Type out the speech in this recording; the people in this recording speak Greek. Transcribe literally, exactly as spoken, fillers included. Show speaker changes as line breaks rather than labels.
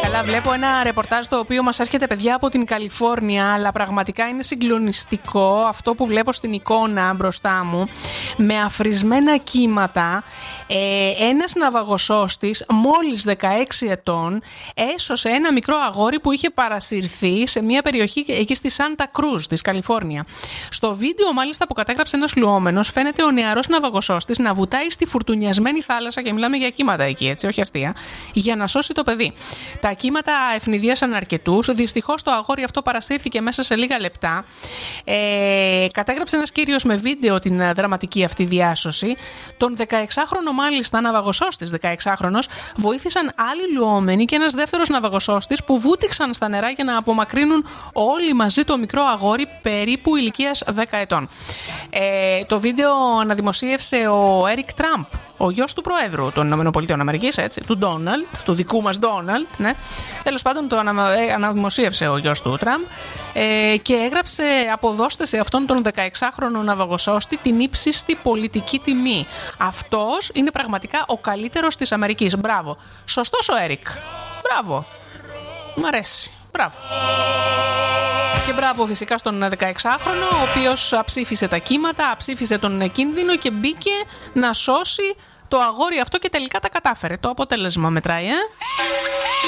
Καλά, βλέπω ένα ρεπορτάζ το οποίο μας έρχεται, παιδιά, από την Καλιφόρνια, αλλά πραγματικά είναι συγκλονιστικό αυτό που βλέπω στην εικόνα μπροστά μου. Με αφρισμένα κύματα, ε, ένας ναυαγοσώστης μόλις δεκαέξι ετών έσωσε ένα μικρό αγόρι που είχε παρασυρθεί σε μια περιοχή εκεί στη Σάντα Κρούζ της Καλιφόρνια. Στο βίντεο, μάλιστα, που κατέγραψε ένας λουόμενος, φαίνεται ο νεαρός ναυαγοσώστης να βουτάει στη φουρτουνιασμένη θάλασσα, και μιλάμε για κύματα εκεί, έτσι, όχι αστεία, για να σώσει το παιδί. Τα κύματα ευνηδίασαν αρκετούς. Δυστυχώς το αγόρι αυτό παρασύρθηκε μέσα σε λίγα λεπτά. Ε, κατέγραψε ένας κύριος με βίντεο την δραματική αυτή διάσωση. Τον δεκαεξάχρονο, μάλιστα, ναυαγοσώστης, δεκαεξάχρονος, βοήθησαν άλλοι λουόμενοι και ένας δεύτερος ναυαγοσώστης που βούτυξαν στα νερά για να απομακρύνουν όλοι μαζί το μικρό αγόρι περίπου ηλικίας δέκα ετών. Ε, το βίντεο αναδημοσίευσε ο Έρικ Τραμπ, ο γιος του Προέδρου των ΗΠΑ, έτσι, του Ντόναλντ, του δικού μας Ντόναλντ, ναι. Τέλος πάντων, το ανα, ε, αναδημοσίευσε ο γιος του Τραμπ ε, και έγραψε: αποδώστε σε αυτόν τον δεκαεξάχρονο ναυαγοσώστη την ύψιστη πολιτική τιμή. Αυτός είναι πραγματικά ο καλύτερος της Αμερικής. Μπράβο. Σωστός ο Έρικ. Μπράβο. Μ' αρέσει. Μπράβο. Και μπράβο φυσικά στον δεκαεξάχρονο, ο οποίος αψήφισε τα κύματα, αψήφισε τον κίνδυνο και μπήκε να σώσει το αγόρι αυτό και τελικά τα κατάφερε. Το αποτέλεσμα μετράει, ε.